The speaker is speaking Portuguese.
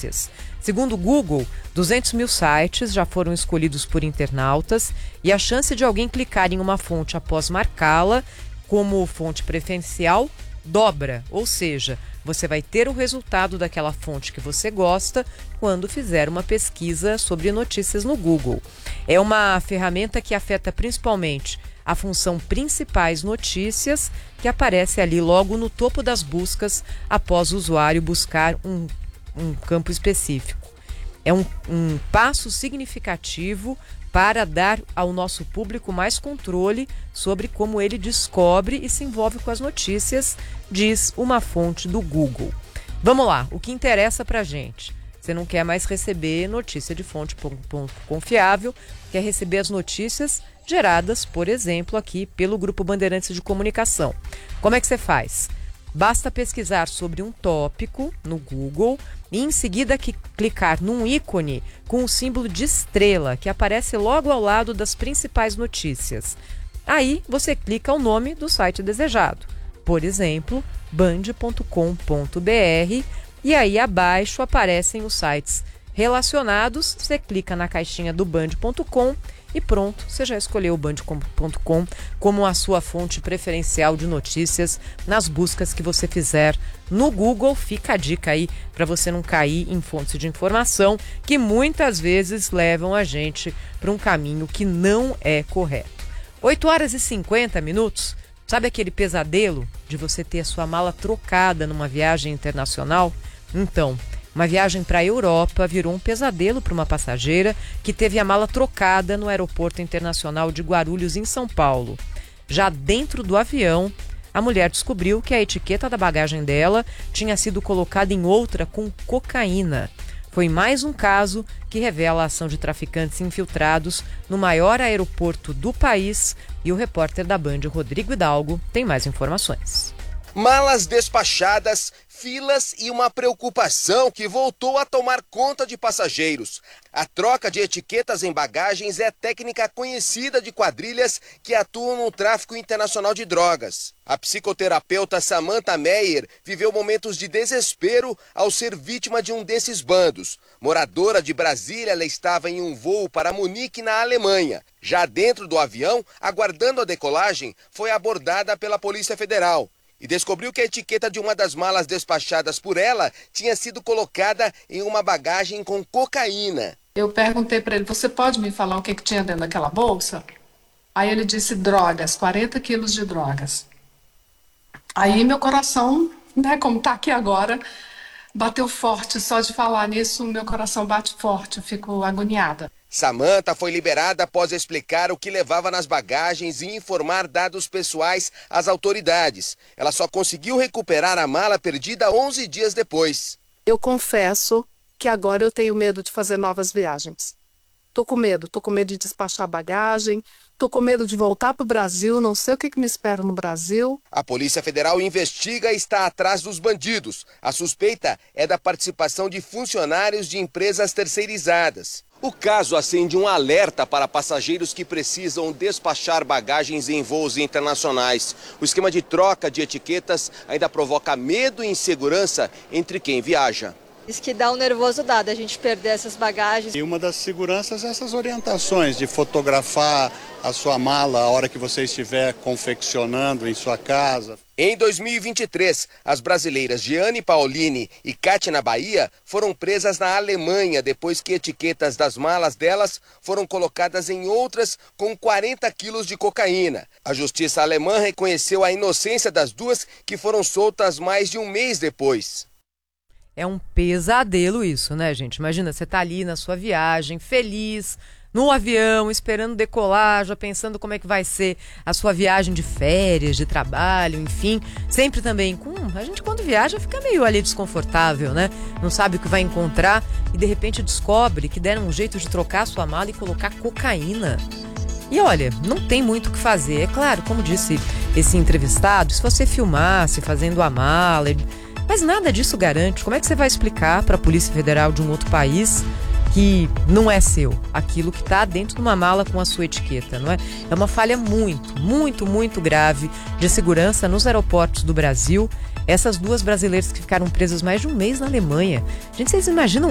notícias. Segundo o Google, 200 mil sites já foram escolhidos por internautas e a chance de alguém clicar em uma fonte após marcá-la como fonte preferencial dobra, ou seja, você vai ter o resultado daquela fonte que você gosta quando fizer uma pesquisa sobre notícias no Google. É uma ferramenta que afeta principalmente a função principais notícias, que aparece ali logo no topo das buscas após o usuário buscar um campo específico. É um passo significativo para dar ao nosso público mais controle sobre como ele descobre e se envolve com as notícias, diz uma fonte do Google. Vamos lá, o que interessa para a gente? Você não quer mais receber notícia de fonte confiável, quer receber as notícias geradas, por exemplo, aqui pelo Grupo Bandeirantes de Comunicação. Como é que você faz? Basta pesquisar sobre um tópico no Google e em seguida clicar num ícone com o símbolo de estrela que aparece logo ao lado das principais notícias. Aí você clica o nome do site desejado, por exemplo, band.com.br, e aí abaixo aparecem os sites relacionados. Você clica na caixinha do band.com e pronto, você já escolheu o band.com como a sua fonte preferencial de notícias nas buscas que você fizer no Google. Fica a dica aí para você não cair em fontes de informação que muitas vezes levam a gente para um caminho que não é correto. 8h50. Sabe aquele pesadelo de você ter a sua mala trocada numa viagem internacional? Então, uma viagem para a Europa virou um pesadelo para uma passageira que teve a mala trocada no Aeroporto Internacional de Guarulhos, em São Paulo. Já dentro do avião, a mulher descobriu que a etiqueta da bagagem dela tinha sido colocada em outra com cocaína. Foi mais um caso que revela a ação de traficantes infiltrados no maior aeroporto do país, e o repórter da Band, Rodrigo Hidalgo, tem mais informações. Malas despachadas, filas e uma preocupação que voltou a tomar conta de passageiros. A troca de etiquetas em bagagens é técnica conhecida de quadrilhas que atuam no tráfico internacional de drogas. A psicoterapeuta Samantha Meyer viveu momentos de desespero ao ser vítima de um desses bandos. Moradora de Brasília, ela estava em um voo para Munique, na Alemanha. Já dentro do avião, aguardando a decolagem, foi abordada pela Polícia Federal e descobriu que a etiqueta de uma das malas despachadas por ela tinha sido colocada em uma bagagem com cocaína. Eu perguntei para ele, você pode me falar o que tinha dentro daquela bolsa? Aí ele disse drogas, 40 quilos de drogas. Aí meu coração, como está aqui agora, bateu forte. Só de falar nisso, meu coração bate forte, eu fico agoniada. Samantha foi liberada após explicar o que levava nas bagagens e informar dados pessoais às autoridades. Ela só conseguiu recuperar a mala perdida 11 dias depois. Eu confesso que agora eu tenho medo de fazer novas viagens. Tô com medo de despachar bagagem, tô com medo de voltar para o Brasil, não sei o que me espera no Brasil. A Polícia Federal investiga e está atrás dos bandidos. A suspeita é da participação de funcionários de empresas terceirizadas. O caso acende um alerta para passageiros que precisam despachar bagagens em voos internacionais. O esquema de troca de etiquetas ainda provoca medo e insegurança entre quem viaja. Isso que dá um nervoso dado, a gente perder essas bagagens. E uma das seguranças é essas orientações de fotografar a sua mala a hora que você estiver confeccionando em sua casa. Em 2023, as brasileiras Giane Paolini e Kátia Bahia foram presas na Alemanha depois que etiquetas das malas delas foram colocadas em outras com 40 quilos de cocaína. A justiça alemã reconheceu a inocência das duas, que foram soltas mais de um mês depois. É um pesadelo isso, né, gente? Imagina, você tá ali na sua viagem, feliz, no avião, esperando decolar, já pensando como é que vai ser a sua viagem de férias, de trabalho, enfim. Sempre também a gente quando viaja fica meio ali desconfortável, né? Não sabe o que vai encontrar e de repente descobre que deram um jeito de trocar a sua mala e colocar cocaína. E olha, não tem muito o que fazer. É claro, como disse esse entrevistado, se você filmasse fazendo a mala... Mas nada disso garante. Como é que você vai explicar para a Polícia Federal de um outro país que não é seu aquilo que está dentro de uma mala com a sua etiqueta, não é? É uma falha muito grave de segurança nos aeroportos do Brasil. Essas duas brasileiras que ficaram presas mais de um mês na Alemanha. Gente, vocês imaginam